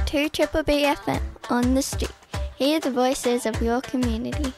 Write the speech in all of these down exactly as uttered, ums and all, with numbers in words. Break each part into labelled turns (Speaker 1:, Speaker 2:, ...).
Speaker 1: two Triple B F M on the street. Hear the voices of your community.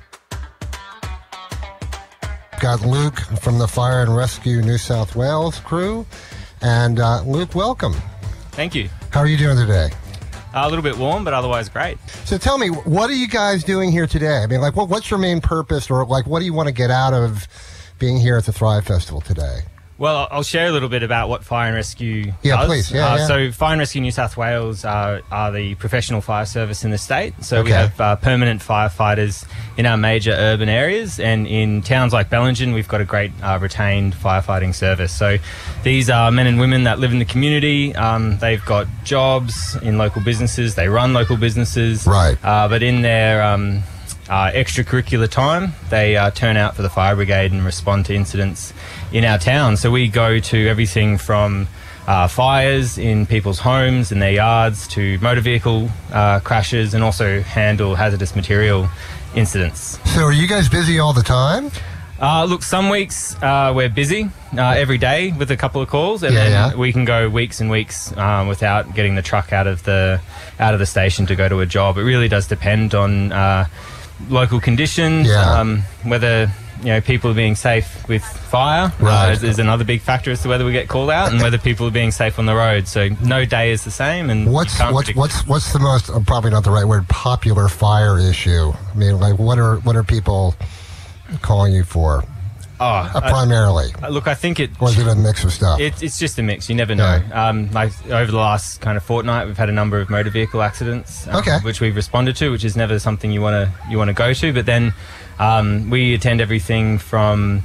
Speaker 2: Got Luke from the Fire and Rescue New South Wales crew. And uh, Luke, welcome.
Speaker 3: Thank you.
Speaker 2: How are you doing today?
Speaker 3: Uh, a little bit warm, but otherwise great.
Speaker 2: So tell me, what are you guys doing here today? I mean, like, what, what's your main purpose, or like, what do you want to get out of being here at the Thrive Festival today?
Speaker 3: Well, I'll share a little bit about what Fire and Rescue
Speaker 2: yeah,
Speaker 3: does.
Speaker 2: Please. Yeah,
Speaker 3: uh,
Speaker 2: yeah.
Speaker 3: So Fire and Rescue New South Wales are, are the professional fire service in the state. So
Speaker 2: okay.
Speaker 3: we have uh, permanent firefighters in our major urban areas, and in towns like Bellingen, we've got a great uh, retained firefighting service. So these are men and women that live in the community. Um, they've got jobs in local businesses. They run local businesses.
Speaker 2: Right.
Speaker 3: Uh, but in their um, uh, extracurricular time, they uh, turn out for the fire brigade and respond to incidents in our town. So we go to everything from uh, fires in people's homes and their yards to motor vehicle uh, crashes, and also handle hazardous material incidents.
Speaker 2: So are you guys busy all the time?
Speaker 3: Uh, look, some weeks uh, we're busy uh, every day with a couple of calls, and
Speaker 2: yeah,
Speaker 3: then
Speaker 2: yeah.
Speaker 3: we can go weeks and weeks um, without getting the truck out of the out of the station to go to a job. It really does depend on uh, local conditions,
Speaker 2: yeah.
Speaker 3: um, whether you know people are being safe with fire.
Speaker 2: Right.
Speaker 3: Uh, is, is another big factor as to whether we get called out, and whether people are being safe on the road. So no day is the same. And
Speaker 2: what's
Speaker 3: you can't
Speaker 2: what's
Speaker 3: predict-
Speaker 2: what's what's the most uh, probably not the right word, popular fire issue? I mean, like, what are what are people calling you for?
Speaker 3: Oh,
Speaker 2: uh, primarily.
Speaker 3: Uh, look, I think it.
Speaker 2: Or is it a mix of stuff?
Speaker 3: It, it's just a mix. You never know.
Speaker 2: Yeah.
Speaker 3: Um, like over the last kind of fortnight, we've had a number of motor vehicle accidents, um,
Speaker 2: okay.
Speaker 3: which we've responded to, which is never something you want to you want to go to. But then um, we attend everything from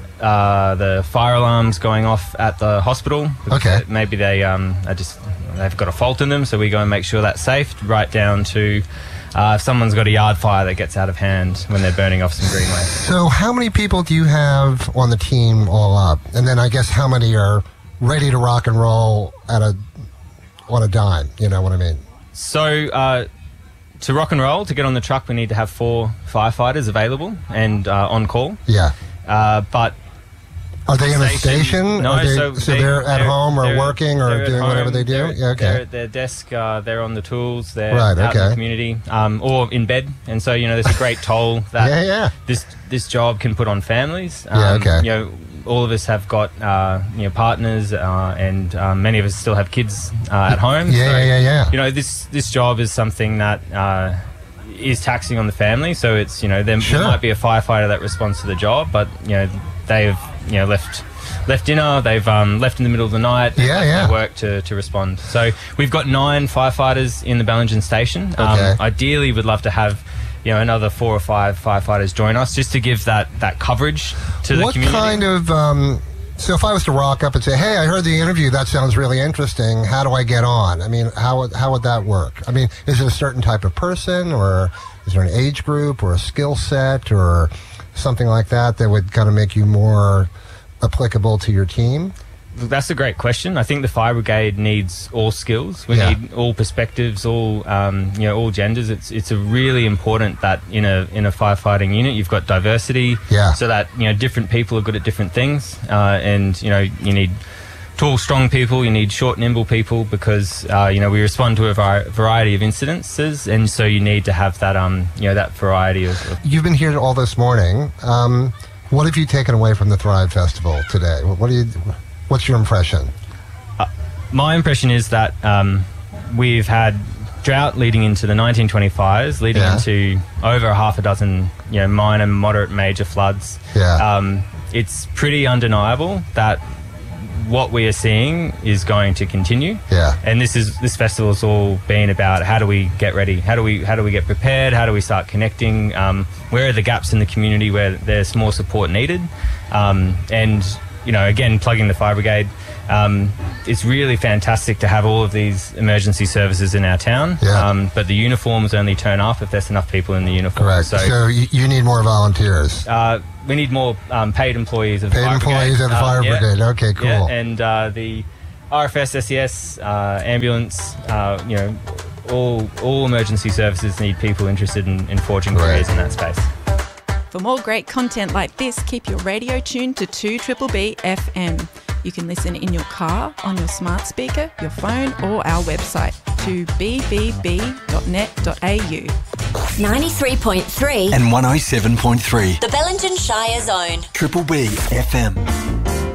Speaker 3: uh, the fire alarms going off at the hospital.
Speaker 2: Okay.
Speaker 3: Maybe they um, are just they've got a fault in them, so we go and make sure that's safe. Right down to Uh, if someone's got a yard fire that gets out of hand when they're burning off some greenway.
Speaker 2: So how many people do you have on the team all up? And then I guess how many are ready to rock and roll at a on a dime? You know what I mean?
Speaker 3: So uh, to rock and roll, to get on the truck, we need to have four firefighters available and uh, on call.
Speaker 2: Yeah.
Speaker 3: Uh, but
Speaker 2: are they in a station?
Speaker 3: No,
Speaker 2: are they,
Speaker 3: so,
Speaker 2: so
Speaker 3: they,
Speaker 2: they're at
Speaker 3: they're,
Speaker 2: home or
Speaker 3: they're,
Speaker 2: working or doing
Speaker 3: home,
Speaker 2: whatever they do?
Speaker 3: They're,
Speaker 2: yeah, okay.
Speaker 3: They're at their desk, uh, they're on the tools, they're
Speaker 2: right,
Speaker 3: out
Speaker 2: okay.
Speaker 3: in the community, um, or in bed. And so, you know, there's a great toll that
Speaker 2: yeah, yeah.
Speaker 3: this this job can put on families. Um,
Speaker 2: yeah, okay.
Speaker 3: You know, all of us have got uh, you know partners, uh, and um, many of us still have kids uh, at home.
Speaker 2: Yeah,
Speaker 3: so,
Speaker 2: yeah, yeah, yeah.
Speaker 3: You know, this this job is something that uh, is taxing on the family. So it's you know there,
Speaker 2: sure.
Speaker 3: there might be a firefighter that responds to the job, but you know they've you know left. Left dinner, they've um, left in the middle of the night,
Speaker 2: yeah,
Speaker 3: left
Speaker 2: yeah.
Speaker 3: their work to, to respond. So we've got nine firefighters in the Bellingen station. Um,
Speaker 2: okay.
Speaker 3: Ideally, we'd love to have you know another four or five firefighters join us just to give that, that coverage to the
Speaker 2: what
Speaker 3: community.
Speaker 2: What kind of, um, so if I was to rock up and say, hey, I heard the interview, that sounds really interesting, how do I get on? I mean, how would, how would that work? I mean, is it a certain type of person, or is there an age group or a skill set or something like that that would kind of make you more applicable to your team?
Speaker 3: That's a great question. I think the fire brigade needs all skills. We
Speaker 2: yeah.
Speaker 3: need all perspectives, all um, you know, all genders. It's it's a really important that in a in a firefighting unit you've got diversity,
Speaker 2: yeah.
Speaker 3: so that you know different people are good at different things, uh, and you know you need tall, strong people. You need short, nimble people because uh, you know we respond to a var- variety of incidences, and so you need to have that um you know that variety of. of
Speaker 2: You've been here all this morning. Um, What have you taken away from the Thrive Festival today? What do you? What's your impression?
Speaker 3: Uh, my impression is that um, we've had drought leading into the nineteen twenty fires, leading
Speaker 2: yeah.
Speaker 3: into over a half a dozen, you know, minor, moderate, major floods.
Speaker 2: Yeah.
Speaker 3: Um, it's pretty undeniable that what we are seeing is going to continue.
Speaker 2: Yeah.
Speaker 3: And this is this festival has all been about how do we get ready? How do we how do we get prepared? How do we start connecting? Um, where are the gaps in the community where there's more support needed? Um, and you know, again, plugging the fire brigade. Um, it's really fantastic to have all of these emergency services in our town.
Speaker 2: Yeah.
Speaker 3: Um, but the uniforms only turn up if there's enough people in the uniform.
Speaker 2: Correct. So, so you, you need more volunteers.
Speaker 3: Uh, we need more um, paid employees of the
Speaker 2: paid
Speaker 3: fire
Speaker 2: employees
Speaker 3: brigade.
Speaker 2: of the
Speaker 3: Uh,
Speaker 2: fire
Speaker 3: yeah.
Speaker 2: brigade. Okay, cool.
Speaker 3: Yeah, and uh, the R F S, S E S, uh, ambulance, uh, you know, all all emergency services need people interested in, in forging
Speaker 2: Right.
Speaker 3: careers in that space.
Speaker 4: For more great content like this, keep your radio tuned to two Triple B F M. You can listen in your car, on your smart speaker, your phone, or our website. to b b b dot net dot a u.
Speaker 5: ninety-three point three
Speaker 6: and one oh seven point three.
Speaker 5: The Bellingen Shire Zone.
Speaker 6: Triple B F M.